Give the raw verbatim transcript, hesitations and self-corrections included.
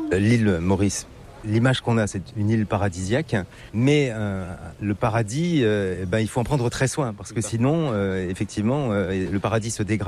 L'île Maurice. L'image qu'on a, c'est une île paradisiaque, mais euh, le paradis, euh, ben, il faut en prendre très soin, parce que sinon, euh, effectivement, euh, le paradis se dégrade.